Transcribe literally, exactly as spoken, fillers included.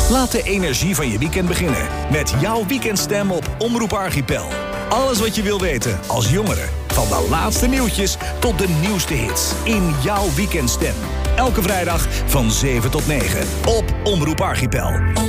Laat de energie van je weekend beginnen met jouw weekendstem op Omroep Archipel. Alles wat je wil weten als jongere. Van de laatste nieuwtjes tot de nieuwste hits. In jouw weekendstem. Elke vrijdag van zeven tot negen op Omroep Archipel.